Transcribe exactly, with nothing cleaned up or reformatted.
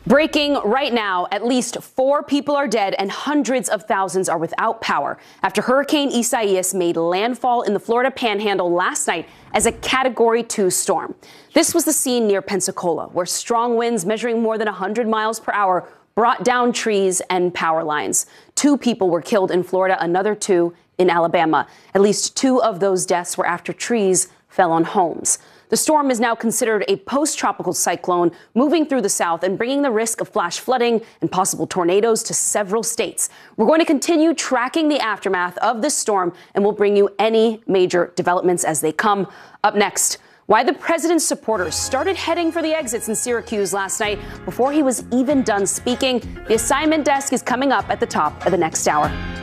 Breaking right now, at least four people are dead and hundreds of thousands are without power after Hurricane Isaias made landfall in the Florida Panhandle last night as a Category two storm. This was the scene near Pensacola, where strong winds measuring more than one hundred miles per hour brought down trees and power lines. Two people were killed in Florida, another two in Alabama. At least two of those deaths were after trees fell on homes. The storm is now considered a post-tropical cyclone moving through the south and bringing the risk of flash flooding and possible tornadoes to several states. We're going to continue tracking the aftermath of this storm, and we'll bring you any major developments as they come. Up next, why the president's supporters started heading for the exits in Syracuse last night before he was even done speaking. The assignment desk is coming up at the top of the next hour.